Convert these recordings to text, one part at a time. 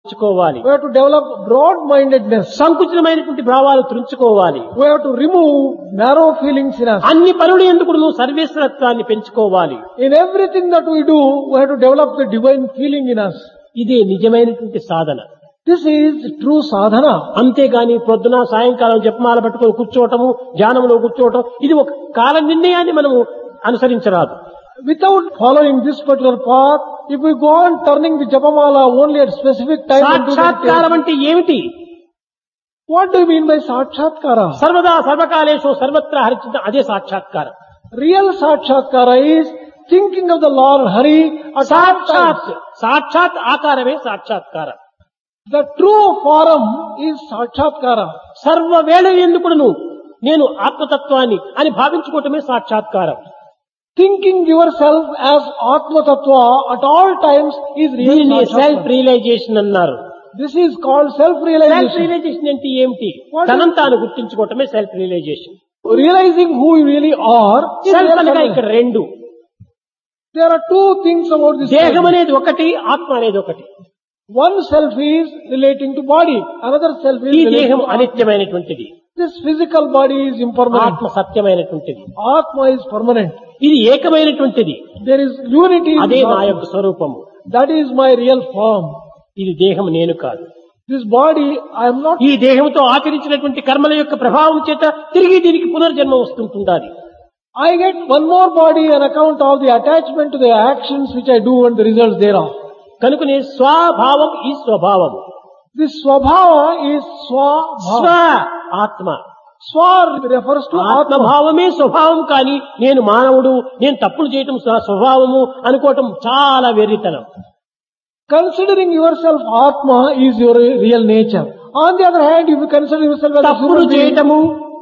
తుంచుకోవాలి. We have to develop broad-mindedness. సంకుచితమైనటువంటి భావాలు తుంచుకోవాలి. We have to remove narrow feelings in us. అన్ని పనులు ఎందుకు నువ్వు సర్వేశ్వరత్వాన్ని పెంచుకోవాలి. In everything that we do, we have to develop the divine feeling in us. ఇదే నిజమైనటువంటి సాధన. This is true sadhana. అంతేగాని పొద్దున సాయంకాలం జపమాల పట్టుకొని కూర్చోవటము, ధ్యానంలో కూర్చోవటం ఇది ఒక కాల నిర్ణయాన్ని మనము అనుసరించరాదు. Without following this particular path, if we go on turning the japamala only at specific time and do సాక్షాత్కారం meditation, అంటే ఏమిటి? what do you mean by sakshatkara? సర్వదా సర్వకాలేషు సర్వత్రా హరిచింత అదే సాక్షాత్కారం. Real sakshatkara is thinking of the Lord Hari at all times. సాక్షాత్ ఆకారమే సాక్షాత్కారం. The true form is sakshatkara. సర్వవేళ ఎందుకును నేను ఆత్మతత్వాన్ని అని భావించుకోవటమే సాక్షాత్కారం. Thinking yourself as Atma Tattva at all times is real దీన్ని సెల్ఫ్ sakshatkara. రియలైజేషన్ అన్నారు. This is called self self-realization. Realisation అంటే ఏమిటి? What is- తనంతా తాను గుర్తించుకోవటమే self realisation. Realizing who you really are is self real అనగా self. ఇక్కడ రెండు. There are two things about this. దేహం self. అనేది ఒకటి, ఆత్మ అనేది ఒకటి. One self is relating to body, another self is ఈ relating దేహం to Atma. అనిత్యమైనటువంటిది, This physical body is impermanent. ఆత్మ సత్యమైనటువంటిది. Atma is permanent. ఇది ఏకమైనటువంటిది. There is unity in అదే this నా Atma. యొక్క స్వరూపము. That is my real form. ఇది దేహం నేను కాదు. This body, I am not. ఈ దేహంతో ఆచరించినటువంటి కర్మల యొక్క ప్రభావం చేత తిరిగి దీనికి పునర్జన్మ వస్తుంటుండాలి. I get one more body on account of the attachment to the actions which I do and the results thereof. కనుకనే స్వభావం ఈ స్వభావం. This swabhava is స్వ swabhava. ఆత్మ. Swa refers to Atma. ఆత్మభావమే స్వభావం కానీ నేను మానవుడు, నేను తప్పులు చేయటం స్వభావము అనుకోవటం చాలా వెర్రితనం. Considering yourself Atma is your real nature. On the other hand, if you consider yourself as a తప్పులు human being, చేయటము,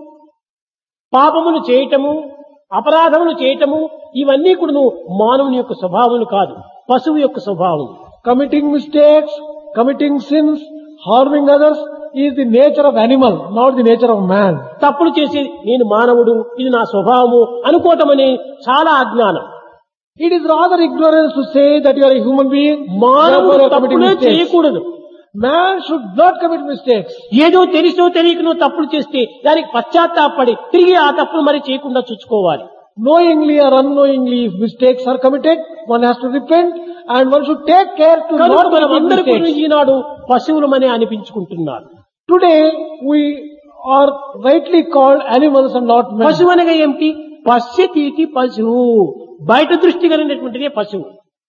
పాపములు చేయటము, అపరాధములు చేయటము ఇవన్నీ కూడా మానవుని యొక్క స్వభావములు కాదు, పశువు యొక్క స్వభావం. committing mistakes, committing sins, harming others is the nature of animal, not the nature of man. తప్పులు చేసి నేను మానవుడు, ఇది నా స్వభావము అనుకోవటం అనే చాలా అజ్ఞానం. It is rather ignorance to say that you are a human being. మానవుడు therefore you are committing తప్పులే mistakes. చేయకూడదు. Man should not commit mistakes. ఏదో తెలిసో తెలియకనో తప్పులు చేస్తే దానికి పశ్చాత్తాపడి తిరిగి ఆ తప్పులు మరి చేయకుండా చూసుకోవాలి. Knowingly or unknowingly, if mistakes are committed, one has to repent and one should take care to కనుక not మనం commit అందరూ కూడా mistakes. Eenadu పశువులమనే అనిపించుకుంటున్నారు. Today, we are rightly called animals and not men. పశువు అనగా ఏమిటి? పశ్యతీతి పశువు, బయట దృష్టి కలిగినటువంటిదే పశువు.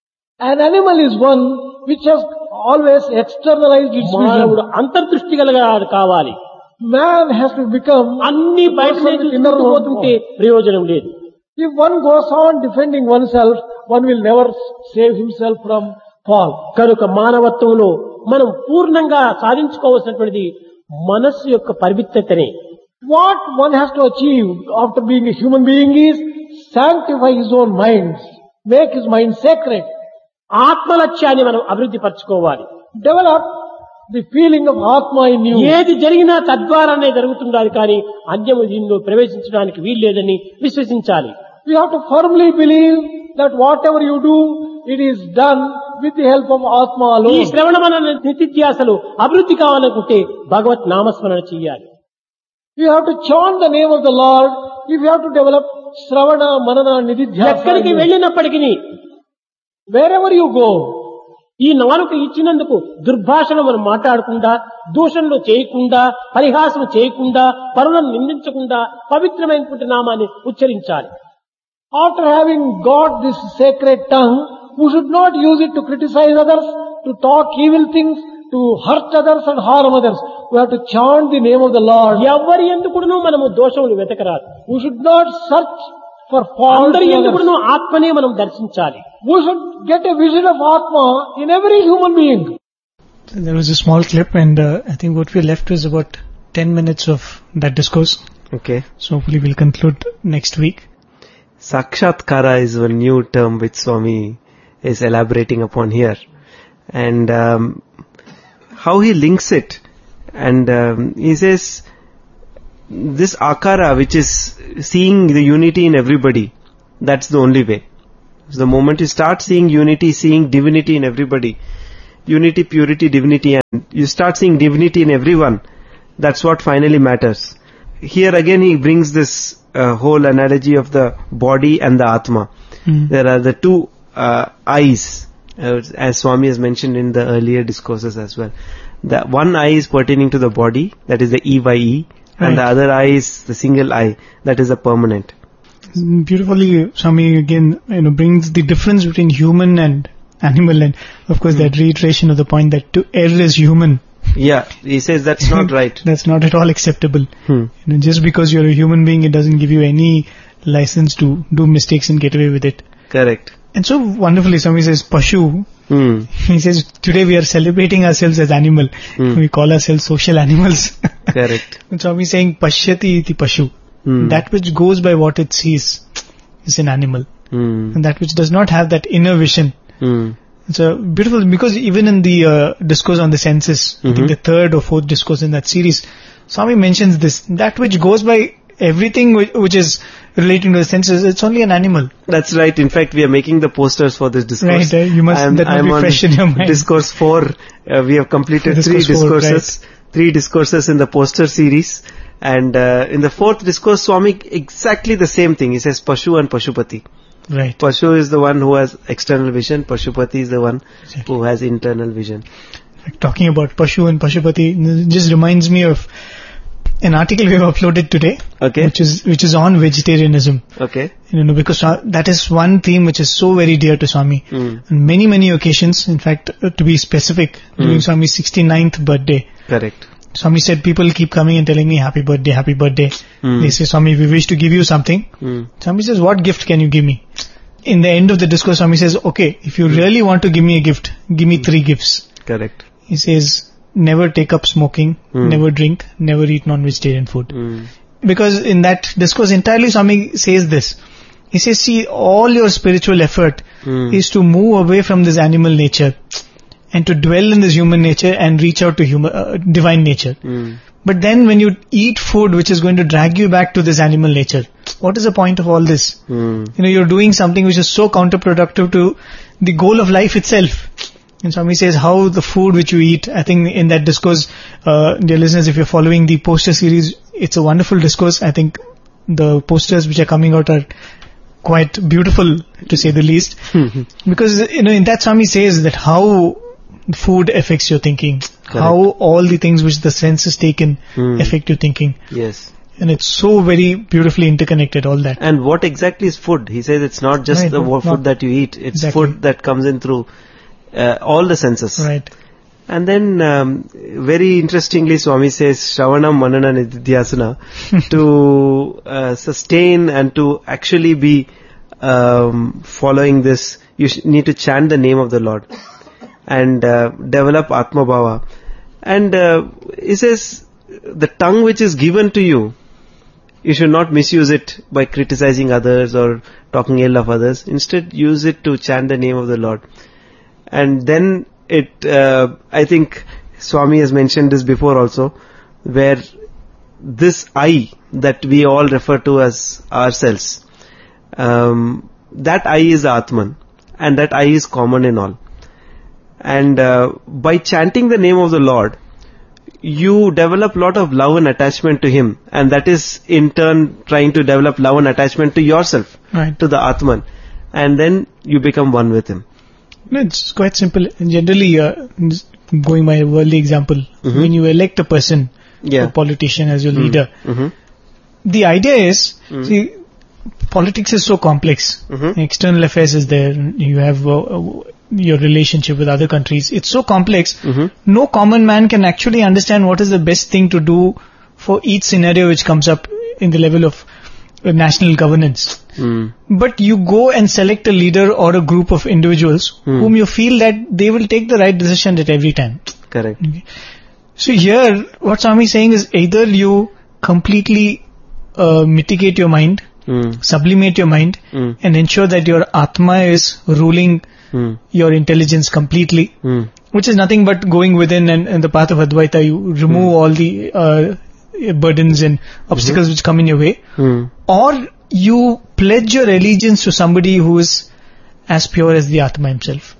An animal is one which has always externalized its మానవుడు vision. అంతర్దృష్టి కలిగాడు కావాలి. Man has to become, అన్ని బయటనే person with inner చూసుకుంటూ పోతుంటే world. ప్రయోజనం లేదు. If one goes on defending oneself, one will never save himself from fall. కనుక మానవత్వంలో మనం పూర్ణంగా సాధించుకోవాల్సినటువంటిది మనస్సు యొక్క పరిమితతనే. What one has to achieve after being a human being is sanctify his own mind, make his mind sacred, ఆత్మలక్ష్యాన్ని మనం అభివృద్ధి పరచుకోవాలి. develop the feeling of Atma in you. ఏది జరిగినా తద్వారానే జరుగుతుండాలి కానీ అన్యము దీనిలో ప్రవేశించడానికి వీల్లేదని విశ్వసించాలి. We have to firmly believe that whatever you do, it is done with the help of Atma ఈ alone. శ్రవణమన నిత్యాసలు అభివృద్ధి కావాలనుకుంటే భగవత్ నామస్మరణ చెయ్యాలి. You have to chant the name of the Lord if you have to develop Sravana, Manana, Nididhyasa. ఎక్కడికి వెళ్ళినప్పటికీ Wherever you go, ఈ నాలుక ఇచ్చినందుకు దుర్భాషను మనం మాట్లాడకుండా, దూషణలు చేయకుండా, పరిహాసం చేయకుండా, పరులను నిందించకుండా పవిత్రమైనటువంటి నామాన్ని ఉచ్చరించాలి. after having got this sacred tongue, we should not use it to criticize others, to talk evil things, to hurt others and harm others. We have to chant the name of the Lord. ఎవరి ఎందుకును మనము దోషములు వెతకరాదు. We should not search for fault అందరి in ఎందుకును others. ఆత్మనే మనం దర్శించాలి. We should get a vision of Atma in every human being. There was a small clip and I think what we left was about 10 minutes of that discourse. Okay. So hopefully we'll conclude next week. Sakshatkara is a new term which Swami is elaborating upon here. And how he links it. And he says, this akara which is seeing the unity in everybody, that's the only way. So the moment you start seeing unity, seeing divinity in everybody, unity, purity, divinity, and you start seeing divinity in everyone. That's what finally matters. Here again he brings this whole analogy of the body and the Atma. There are the two eyes, as Swami has mentioned in the earlier discourses as well. The one eye is pertaining to the body, that is the EYE, and the other eye is the single eye, that is the permanent. Beautifully, Swami again, brings the difference between human and animal, and of course that reiteration of the point that to err is human. Yeah, he says that's not right. That's not at all acceptable. Just because you're a human being, it doesn't give you any license to do mistakes and get away with it. Correct. And so wonderfully, Swami says, Pashu. He says, today we are celebrating ourselves as animal. We call ourselves social animals. Correct. And Swami is saying, Pashyati iti Pashu. That which goes by what it sees is an animal. And that which does not have that inner vision. It's beautiful, because even in the discourse on the senses, I think the third or fourth discourse in that series, Swami mentions this, that which goes by everything which is relating to the senses, it's only an animal. That's right. In fact, we are making the posters for this discourse. Right, you must, that will be fresh in your mind. Discourse 4, we have completed three discourses. Right. 3 discourses in the poster series. And in the 4th discourse, Swami, exactly the same thing. He says Pashu and Pashupati. Right. Pashu is the one who has external vision. Pashupati is the one who has internal vision. Talking about Pashu and Pashupati, just reminds me of an article we have uploaded today. Okay. Which is on vegetarianism. Okay. Because that is one theme which is so very dear to Swami. On many occasions, in fact, to be specific, during Swami's 69th birthday. Correct. Swami said, people keep coming and telling me, happy birthday, happy birthday. They say, Swami, we wish to give you something. Swami says, what gift can you give me? In the end of the discourse, Swami says, okay, if you really want to give me a gift, give me 3 gifts. Correct. He says, never take up smoking, never drink, never eat non-vegetarian food. Because in that discourse entirely, Swami says this. He says, see, all your spiritual effort is to move away from this animal nature and to dwell in this human nature and reach out to divine nature. But then when you eat food which is going to drag you back to this animal nature, what is the point of all this? You're doing something which is so counterproductive to the goal of life itself. And Swami says how the food which you eat, I think in that discourse, dear listeners, if you're following the poster series, it's a wonderful discourse. I think the posters which are coming out are quite beautiful, to say the least. Because, in that Swami says that how food affects your thinking. Correct. How all the things which the senses take in affect your thinking. Yes. And it's so very beautifully interconnected, all that. And what exactly is food? He says it's not just food that you eat. It's food that comes in through all the senses. Right. And then, very interestingly, Swami says, Shravanam Manana Nididhyasana, to sustain and to actually be following this, you need to chant the name of the Lord and develop Atma Bhava. And he says, the tongue which is given to you, you should not misuse it by criticizing others or talking ill of others. Instead, use it to chant the name of the Lord. And then I think Swami has mentioned this before also, where this I that we all refer to as ourselves, that I is Atman, and that I is common in all. And by chanting the name of the Lord, you develop a lot of love and attachment to Him, and that is in turn trying to develop love and attachment to yourself, right, to the Atman, and then you become one with Him. No, it's quite simple. And generally, going by a worldly example, when you elect a person, a politician as your leader, the idea is, see, politics is so complex. External affairs is there. You have your relationship with other countries. It's so complex. No common man can actually understand what is the best thing to do for each scenario which comes up in the level of national governance. But you go and select a leader or a group of individuals whom you feel that they will take the right decision at every time. Correct. Okay. So here, what Swami is saying is either you completely mitigate your mind, sublimate your mind, and ensure that your Atma is ruling your intelligence completely, which is nothing but going within and the path of Advaita. You remove all the burdens and obstacles which come in your way, or you pledge your allegiance to somebody who is as pure as the Atma himself.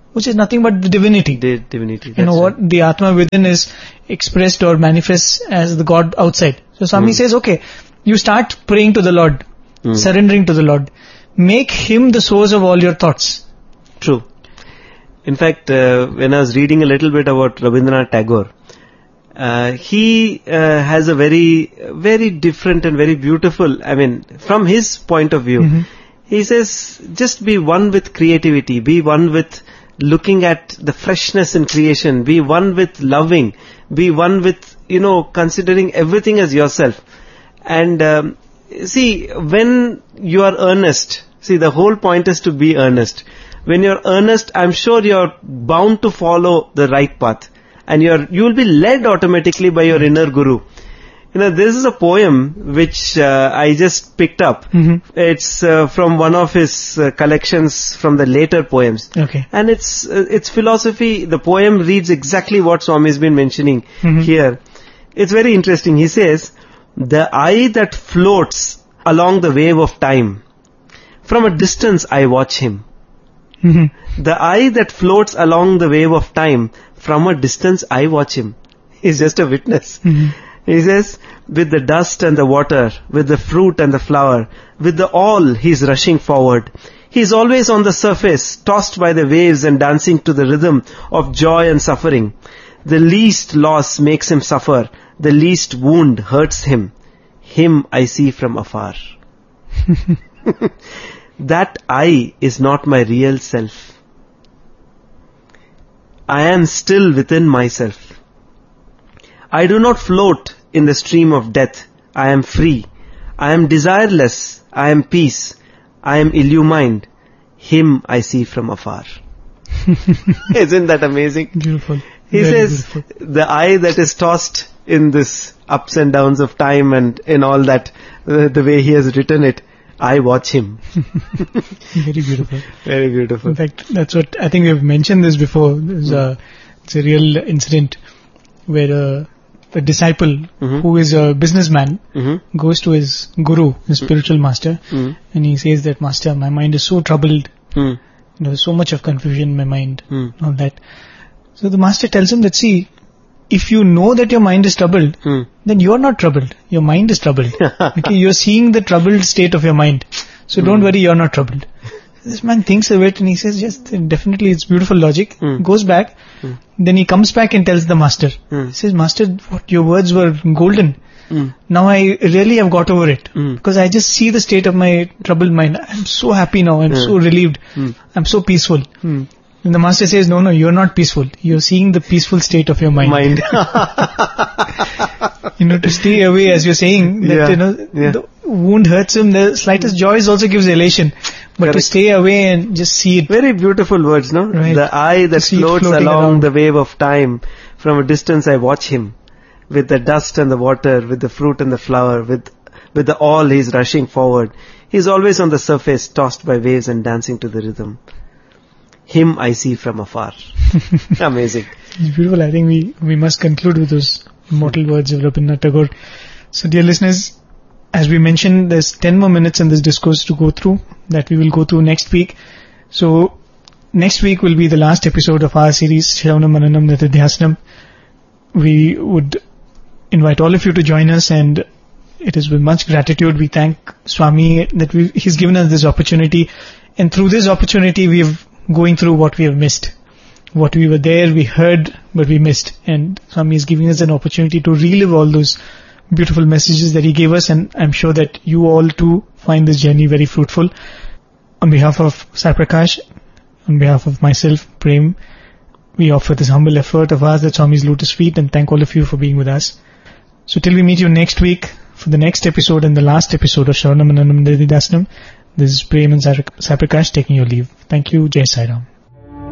which is nothing but the divinity. Divinity. You know what? The Atma within is expressed or manifests as the God outside. So Swami says, okay, you start praying to the Lord, surrendering to the Lord. Make Him the source of all your thoughts. True. In fact, when I was reading a little bit about Rabindranath Tagore, he has a very, very different and very beautiful, from his point of view, he says, just be one with creativity, be one with looking at the freshness in creation, be one with loving, be one with, considering everything as yourself. And see, when you are earnest, the whole point is to be earnest. When you're earnest, I'm sure you're bound to follow the right path. And you will be led automatically by your inner guru. This is a poem which I just picked up. It's from one of his collections from the later poems. Okay. And it's philosophy. The poem reads exactly what Swami has been mentioning here. It's very interesting. He says, the eye that floats along the wave of time, from a distance I watch him. The eye that floats along the wave of time, from a distance I watch him. He's just a witness. He says, with the dust and the water, with the fruit and the flower, with the all, he's rushing forward. He's always on the surface, tossed by the waves and dancing to the rhythm of joy and suffering. The least loss makes him suffer. The least wound hurts him. Him I see from afar. That I is not my real self. I am still within myself. I do not float in the stream of death. I am free. I am desireless. I am peace. I am illumined. Him I see from afar. Isn't that amazing? Beautiful. He Very says, beautiful. the I that is tossed in this ups and downs of time and in all that, the way he has written it, I watch him. Very beautiful. Very beautiful. In fact, that's what, I think we've mentioned this before. It's a real incident where a disciple who is a businessman goes to his guru, his spiritual master, and he says that, Master, my mind is so troubled. So much of confusion in my mind, all that. So the master tells him that, see, if you know that your mind is troubled, then you are not troubled. Your mind is troubled. Okay, you're seeing the troubled state of your mind. So don't worry, you're not troubled. This man thinks of it and he says, yes, definitely it's beautiful logic. Goes back. Then he comes back and tells the master. He says, Master, what your words were golden. Now I really have got over it. Because I just see the state of my troubled mind. I'm so happy now. I'm so relieved. I'm so peaceful. And the master says, no, you're not peaceful. You're seeing the peaceful state of your mind. To stay away, as you're saying, that, the wound hurts him, the slightest joy also gives elation. But Correct. To stay away and just see it. Very beautiful words, no? Right. The eye that floats along the wave of time. From a distance I watch him. With the dust and the water, with the fruit and the flower, with the all he's rushing forward. He's always on the surface, tossed by waves and dancing to the rhythm. Him I see from afar. Amazing. It's beautiful. I think we must conclude with those immortal words of Rabindranath Tagore. So dear listeners, as we mentioned, there's 10 more minutes in this discourse to go through that we will go through next week. So next week will be the last episode of our series, Shravanam Mananam Nitidhyasanam. We would invite all of you to join us, and it is with much gratitude we thank Swami that he's given us this opportunity, and through this opportunity we've going through what we have missed. What we were there, we heard, but we missed. And Swami is giving us an opportunity to relive all those beautiful messages that he gave us, and I'm sure that you all too find this journey very fruitful. On behalf of Sai Prakash, on behalf of myself, Prem, we offer this humble effort of ours at Swami's Lotus Feet and thank all of you for being with us. So till we meet you next week for the next episode and the last episode of Shravanam Mananam Nitidhyasanam, this is Prem and Sai Prakash taking your leave. Thank you. Jai Sai Ram.